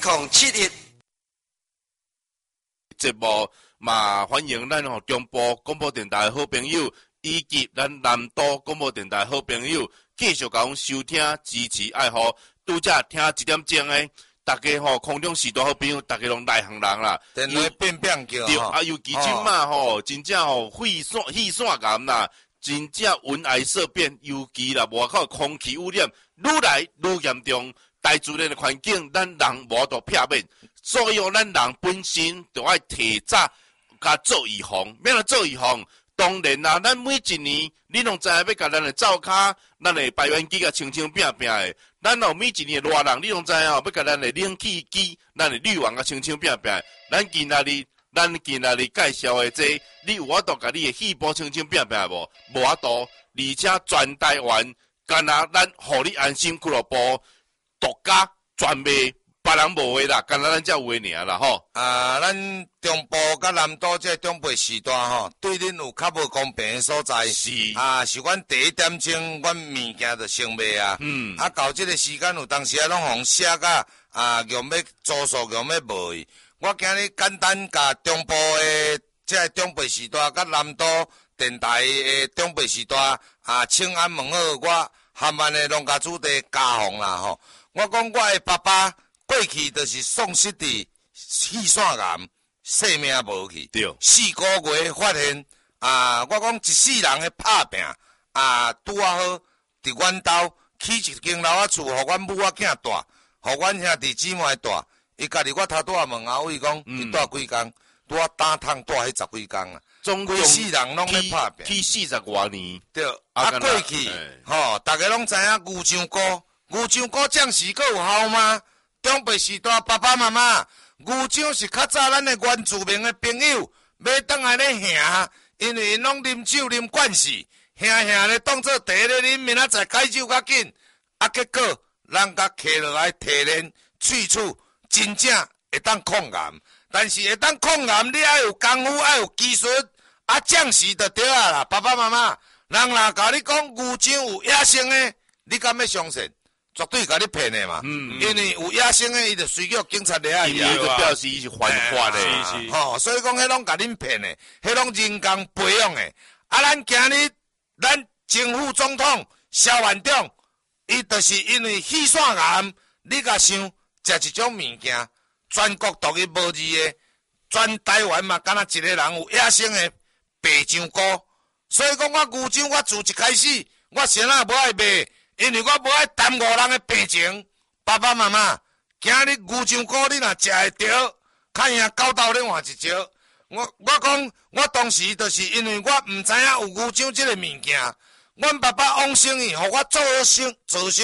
1071。 节目嘛，欢迎咱中部广播电台的好朋友，以及咱南都广播电台的好朋友，继续甲阮收听、支持、爱护。拄则听1点钟的，大家空中时代好朋友，大家拢内行人啦。 电话变叫对啊，尤其即嘛真正气散岩啦，真正云霭色变，尤其啦外口空气污染愈来愈严重，大自然的环境咱人无度避免，所以咱人本身就要提早甲做预防，免了做预防。当然啦，咱每一年，你拢知影要甲咱的灶骹、咱的排烟机甲清清拼拼的。咱每一年的热人，你拢知影要甲咱的冷气机、咱的滤网甲清清拼拼的。咱今仔日介绍的这，你有法度甲你的细胞清清拼拼无？无法度，而且全台湾，干那咱互你安心俱乐部独家专卖。别人无的啦，干那咱才有的尔啦吼。 咱中部甲南都这中北时段吼，对恁有较无公平的所在。 是是阮第1点钟，阮物件就先卖啊。到这个时间有当时拢互写甲用要租数用要卖。我今日简单甲中部的这中北时段甲南都电台的中北时段请安问好，我含万的农家主地家访啦吼。我讲我的爸爸。过去就是丧失伫气散癌，性命无去。 对 4个月发现我讲一世人的拍拼拄啊好，伫阮兜起一间楼仔厝，互阮母仔囝住，互阮兄弟姊妹住。伊家己我头拄啊问阿伟讲，伊住几工？拄啊打通住迄10几工啊。规世人拢咧拍拼。 去40多年。 对，过去大家拢知影牛上菇将士阁有效吗？中北时代爸爸妈妈，牛樟是较早咱的原住民的朋友，要倒来咧行，因为因拢啉酒啉惯势，行咧当做茶咧啉，明仔载解酒较紧，结果人甲摕落来提炼萃取，真正会当抗癌，但是会当抗癌，你爱有功夫，爱有技术，将士就对啊啦，爸爸妈妈，人若甲你讲牛樟有野生的，你敢要相信？绝对甲你骗的嘛，因为有野生的，伊就随叫警察来啊， 伊就表示伊是犯法的， 所以讲迄拢甲恁骗的，迄拢人工培养的。咱今日咱政府总统萧万长，伊就是因为气散癌，你甲想食一种物件，全国独一无二的，全台湾嘛，敢若一个人有野生的白香菇，所以讲我牛樟，我自一开始，我先无爱卖。因为我无爱耽误人的病情，爸爸妈妈，今日牛樟菇你若食会着，看兄狗斗咧换一招。我讲，我当时就是因为我毋知影有牛樟这个物件，阮爸爸往生伊，互我做